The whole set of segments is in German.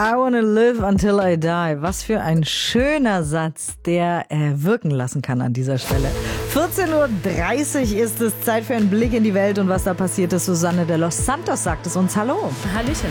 I wanna live until I die. Was für ein schöner Satz, der wirken lassen kann an dieser Stelle. 14.30 Uhr ist es, Zeit für einen Blick in die Welt und was da passiert ist. Susanne de los Santos sagt es uns. Hallo. Hallöchen.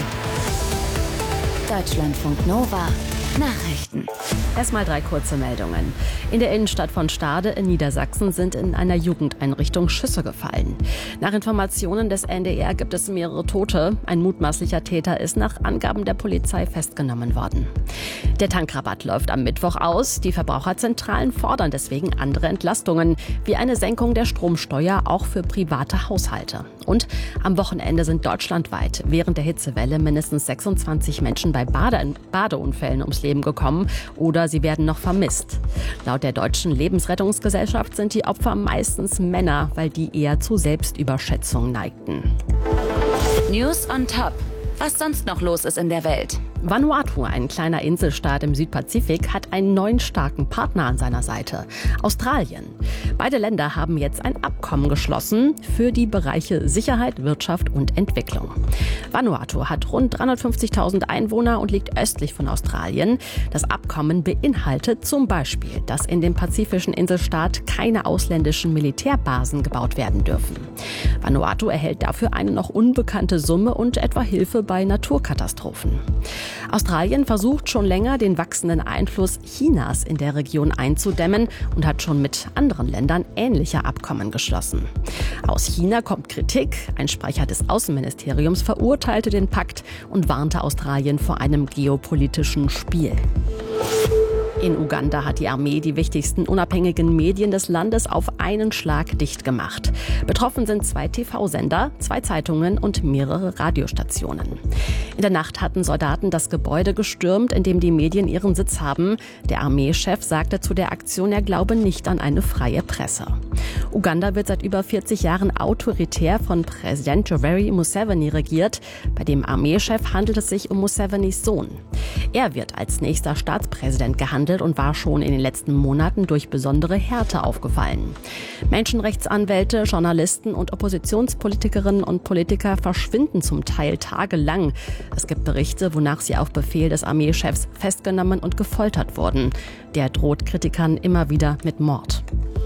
Deutschlandfunk Nova. Nachrichten. Erstmal 3 kurze Meldungen. In der Innenstadt von Stade in Niedersachsen sind in einer Jugendeinrichtung Schüsse gefallen. Nach Informationen des NDR gibt es mehrere Tote. Ein mutmaßlicher Täter ist nach Angaben der Polizei festgenommen worden. Der Tankrabatt läuft am Mittwoch aus. Die Verbraucherzentralen fordern deswegen andere Entlastungen, wie eine Senkung der Stromsteuer auch für private Haushalte. Und am Wochenende sind deutschlandweit während der Hitzewelle mindestens 26 Menschen bei Badeunfällen ums Leben gekommen oder sie werden noch vermisst. Laut der Deutschen Lebensrettungsgesellschaft sind die Opfer meistens Männer, weil die eher zu Selbstüberschätzung neigten. News on Top. Was sonst noch los ist in der Welt. Vanuatu, ein kleiner Inselstaat im Südpazifik, hat einen neuen starken Partner an seiner Seite: Australien. Beide Länder haben jetzt ein Abkommen geschlossen für die Bereiche Sicherheit, Wirtschaft und Entwicklung. Vanuatu hat rund 350.000 Einwohner und liegt östlich von Australien. Das Abkommen beinhaltet zum Beispiel, dass in dem pazifischen Inselstaat keine ausländischen Militärbasen gebaut werden dürfen. Vanuatu erhält dafür eine noch unbekannte Summe und etwa Hilfe bei Naturkatastrophen. Australien versucht schon länger, den wachsenden Einfluss Chinas in der Region einzudämmen und hat schon mit anderen Ländern ähnliche Abkommen geschlossen. Aus China kommt Kritik. Ein Sprecher des Außenministeriums verurteilte den Pakt und warnte Australien vor einem geopolitischen Spiel. In Uganda hat die Armee die wichtigsten unabhängigen Medien des Landes auf einen Schlag dicht gemacht. Betroffen sind 2 TV-Sender, 2 Zeitungen und mehrere Radiostationen. In der Nacht hatten Soldaten das Gebäude gestürmt, in dem die Medien ihren Sitz haben. Der Armeechef sagte zu der Aktion, er glaube nicht an eine freie Presse. Uganda wird seit über 40 Jahren autoritär von Präsident Yoweri Museveni regiert. Bei dem Armeechef handelt es sich um Musevenis Sohn. Er wird als nächster Staatspräsident gehandelt und war schon in den letzten Monaten durch besondere Härte aufgefallen. Menschenrechtsanwälte, Journalisten und Oppositionspolitikerinnen und Politiker verschwinden zum Teil tagelang. Es gibt Berichte, wonach sie auf Befehl des Armeechefs festgenommen und gefoltert wurden. Der droht Kritikern immer wieder mit Mord.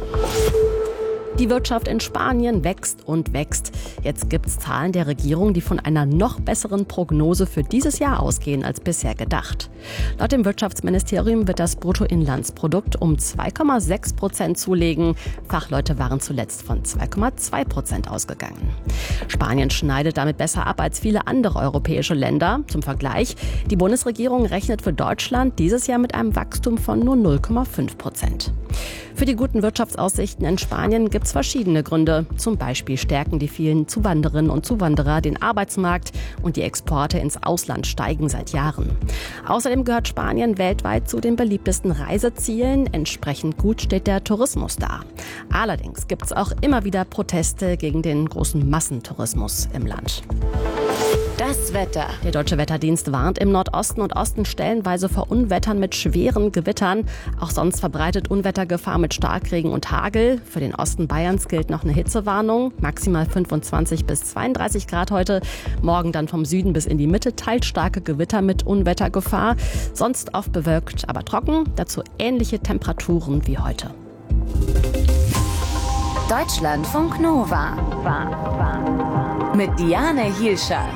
Die Wirtschaft in Spanien wächst und wächst. Jetzt gibt's Zahlen der Regierung, die von einer noch besseren Prognose für dieses Jahr ausgehen als bisher gedacht. Laut dem Wirtschaftsministerium wird das Bruttoinlandsprodukt um 2,6% zulegen. Fachleute waren zuletzt von 2,2% ausgegangen. Spanien schneidet damit besser ab als viele andere europäische Länder. Zum Vergleich: Die Bundesregierung rechnet für Deutschland dieses Jahr mit einem Wachstum von nur 0,5%. Für die guten Wirtschaftsaussichten in Spanien gibt es verschiedene Gründe. Zum Beispiel stärken die vielen Zuwanderinnen und Zuwanderer den Arbeitsmarkt und die Exporte ins Ausland steigen seit Jahren. Außerdem gehört Spanien weltweit zu den beliebtesten Reisezielen. Entsprechend gut steht der Tourismus da. Allerdings gibt es auch immer wieder Proteste gegen den großen Massentourismus im Land. Das Wetter. Der Deutsche Wetterdienst warnt im Nordosten und Osten stellenweise vor Unwettern mit schweren Gewittern. Auch sonst verbreitet Unwettergefahr mit Starkregen und Hagel. Für den Osten Bayerns gilt noch eine Hitzewarnung. Maximal 25 bis 32 Grad heute. Morgen dann vom Süden bis in die Mitte teils starke Gewitter mit Unwettergefahr. Sonst oft bewölkt, aber trocken. Dazu ähnliche Temperaturen wie heute. Deutschlandfunk Nova. Mit Diane Hielscher.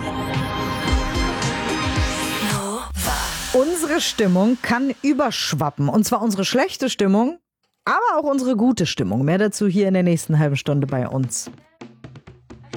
Unsere Stimmung kann überschwappen. Und zwar unsere schlechte Stimmung, aber auch unsere gute Stimmung. Mehr dazu hier in der nächsten halben Stunde bei uns.